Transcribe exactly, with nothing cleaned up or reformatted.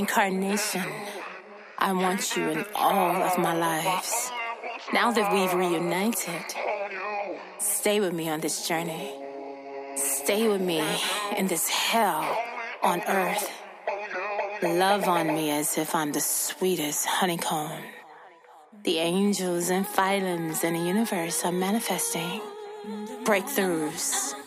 Reincarnation, I want you in all of my lives. Now that we've reunited, stay with me on this journey. Stay with me in this hell on earth. Love on me as if I'm the sweetest honeycomb. The angels and phylums in the universe are manifesting breakthroughs.